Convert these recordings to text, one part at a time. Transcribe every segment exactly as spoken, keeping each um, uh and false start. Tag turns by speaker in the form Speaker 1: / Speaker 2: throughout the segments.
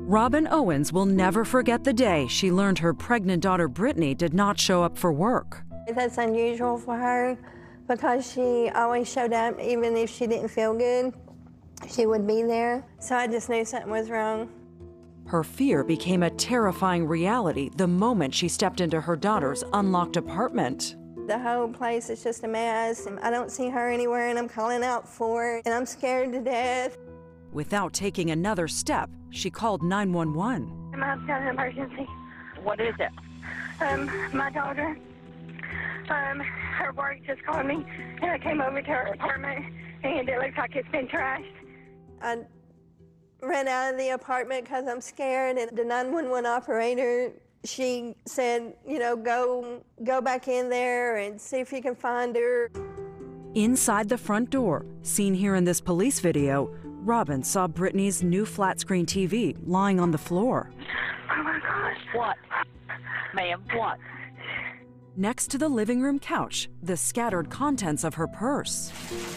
Speaker 1: Robin Owens will never forget the day she learned her pregnant daughter Brittany did not show up for work.
Speaker 2: That's unusual for her because she always showed up even if she didn't feel good. She would be there. So I just knew something was wrong.
Speaker 1: Her fear became a terrifying reality the moment she stepped into her daughter's unlocked apartment.
Speaker 2: The whole place is just a mess. I don't see her anywhere and I'm calling out for her and I'm scared to death.
Speaker 1: Without taking another step, she called nine one one.
Speaker 2: I've got an emergency.
Speaker 3: What is it?
Speaker 2: Um, my daughter, um, her work just called me and I came over to her apartment and it looks like it's been trashed. I ran out of the apartment because I'm scared, and the nine one one operator, she said, you know, go, go back in there and see if you can find her.
Speaker 1: Inside the front door, seen here in this police video, Robin saw Brittany's new flat-screen T V lying on the floor.
Speaker 2: Oh my gosh.
Speaker 3: What? Ma'am, what?
Speaker 1: Next to the living room couch, the scattered contents of her purse.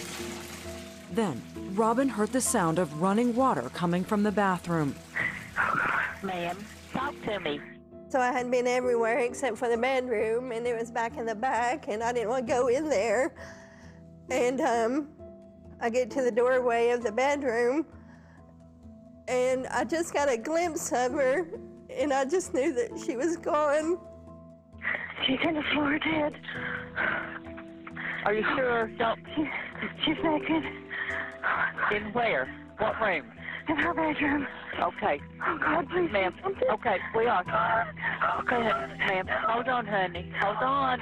Speaker 1: Then, Robin heard the sound of running water coming from the bathroom.
Speaker 3: Ma'am, talk to me.
Speaker 2: So I had been everywhere except for the bedroom, and it was back in the back, and I didn't want to go in there. And um, I get to the doorway of the bedroom, and I just got a glimpse of her, and I just knew that she was gone. She's in the floor dead.
Speaker 3: Are you sure? Don't.
Speaker 2: She, she's naked.
Speaker 3: In where? What room?
Speaker 2: In her bedroom.
Speaker 3: Okay.
Speaker 2: Oh, God, please.
Speaker 3: Ma'am. Okay, we are. Okay, ma'am. Hold on, honey. Hold on.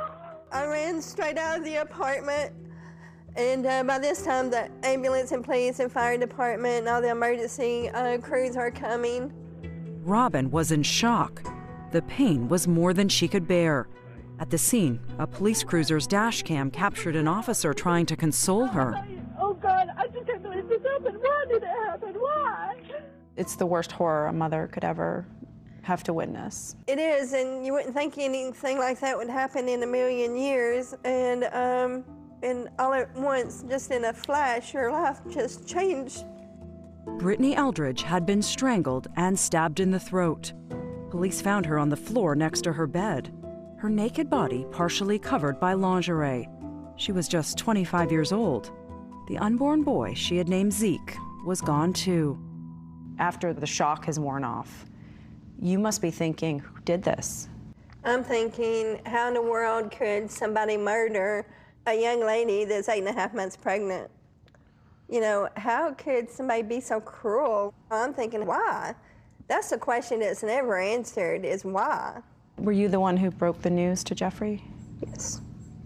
Speaker 2: I ran straight out of the apartment, and uh, by this time, the ambulance and police and fire department and all the emergency uh, crews are coming.
Speaker 1: Robin was in shock. The pain was more than she could bear. At the scene, a police cruiser's dash cam captured an officer trying to console her.
Speaker 4: Oh, God, I just can't believe this happened. Why did it happen? Why?
Speaker 5: It's the worst horror a mother could ever have to witness.
Speaker 2: It is, and you wouldn't think anything like that would happen in a million years. And, um, and all at once, just in a flash, her life just changed.
Speaker 1: Brittany Eldridge had been strangled and stabbed in the throat. Police found her on the floor next to her bed, her naked body partially covered by lingerie. She was just twenty-five years old. The unborn boy she had named Zeke was gone too.
Speaker 5: After the shock has worn off, you must be thinking, who did this?
Speaker 2: I'm thinking, how in the world could somebody murder a young lady that's eight and a half months pregnant? You know, how could somebody be so cruel? I'm thinking, why? That's the question that's never answered, is why?
Speaker 5: Were you the one who broke the news to Jeffrey?
Speaker 2: Yes.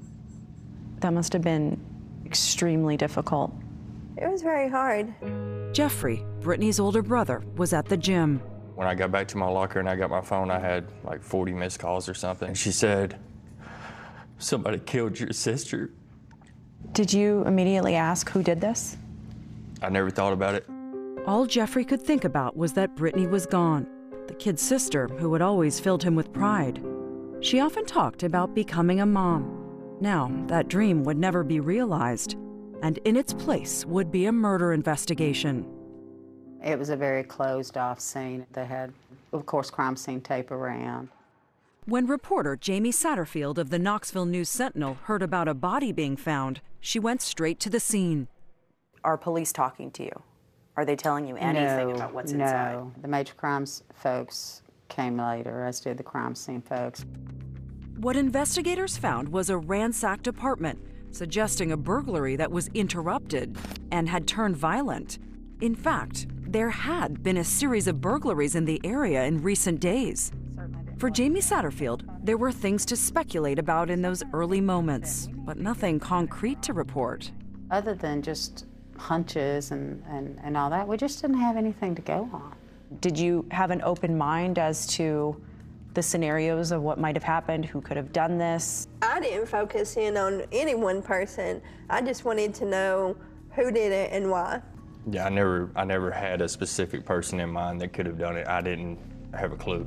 Speaker 5: That must have been extremely difficult.
Speaker 2: It was very hard.
Speaker 1: Jeffrey, Brittany's older brother, was at the gym.
Speaker 6: When I got back to my locker and I got my phone, I had like forty missed calls or something. And she said, somebody killed your sister.
Speaker 5: Did you immediately ask who did this?
Speaker 6: I never thought about it.
Speaker 1: All Jeffrey could think about was that Brittany was gone, the kid's sister who had always filled him with pride. She often talked about becoming a mom. Now, that dream would never be realized, and in its place would be a murder investigation.
Speaker 7: It was a very closed-off scene. They had, of course, crime scene tape around.
Speaker 1: When reporter Jamie Satterfield of the Knoxville News-Sentinel heard about a body being found, she went straight to the scene.
Speaker 8: Are police talking to you? Are they telling you anything
Speaker 7: no,
Speaker 8: about what's
Speaker 7: no.
Speaker 8: inside?
Speaker 7: No, the major crimes folks came later, as did the crime scene folks.
Speaker 1: What investigators found was a ransacked apartment, suggesting a burglary that was interrupted and had turned violent. In fact, there had been a series of burglaries in the area in recent days. For Jamie Satterfield, there were things to speculate about in those early moments, but nothing concrete to report.
Speaker 7: Other than just hunches and, and, and all that, we just didn't have anything to go on.
Speaker 5: Did you have an open mind as to the scenarios of what might have happened, who could have done this?
Speaker 2: I didn't focus in on any one person. I just wanted to know who did it and why.
Speaker 6: Yeah, I never, I never had a specific person in mind that could have done it. I didn't have a clue.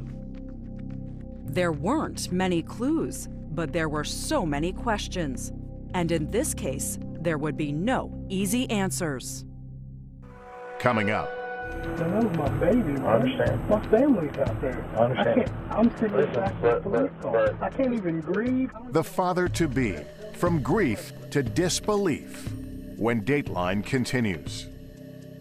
Speaker 1: There weren't many clues, but there were so many questions. And in this case, there would be no easy answers.
Speaker 9: Coming up, That was my baby, man.
Speaker 10: I understand.
Speaker 9: My family's out there.
Speaker 10: I understand.
Speaker 9: I can't, I'm sitting
Speaker 10: Listen,
Speaker 9: back
Speaker 10: but,
Speaker 9: in the police
Speaker 10: but,
Speaker 9: car.
Speaker 10: but,
Speaker 9: I can't even grieve.
Speaker 11: The father-to-be, from grief to disbelief, when Dateline continues.